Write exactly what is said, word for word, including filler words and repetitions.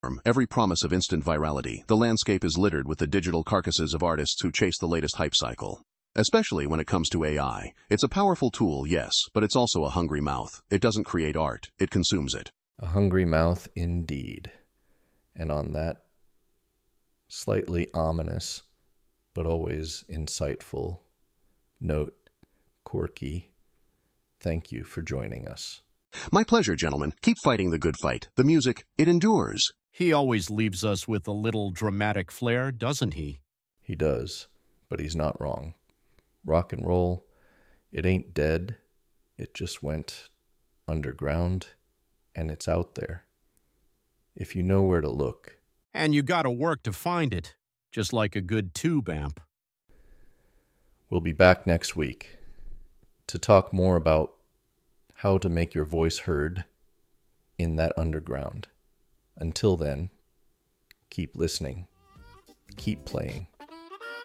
Every promise of instant virality, the landscape is littered with the digital carcasses of artists who chase the latest hype cycle. Especially when it comes to A I. It's a powerful tool, yes, but it's also a hungry mouth. It doesn't create art, it consumes it. A hungry mouth indeed. And on that slightly ominous, but always insightful note, Corky, thank you for joining us. My pleasure, gentlemen. Keep fighting the good fight. The music, it endures. He always leaves us with a little dramatic flair, doesn't he? He does, but he's not wrong. Rock and roll, it ain't dead. It just went underground, and it's out there. If you know where to look. And you gotta work to find it, just like a good tube amp. We'll be back next week to talk more about how to make your voice heard in that underground. Until then, keep listening, keep playing.